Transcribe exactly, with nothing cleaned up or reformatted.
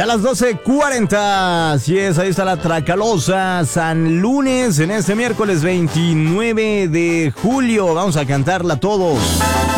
las doce cuarenta. Así es, ahí está la Tracalosa. San Lunes en este miércoles veintinueve de julio. Vamos a cantarla todos.